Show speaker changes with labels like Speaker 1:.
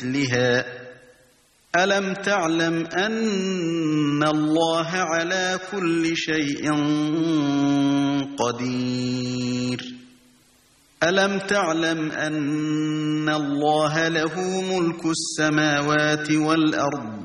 Speaker 1: بمثلها ألم تعلم أن الله على كل شيء قدير ألم تعلم أن الله له ملك السماوات والأرض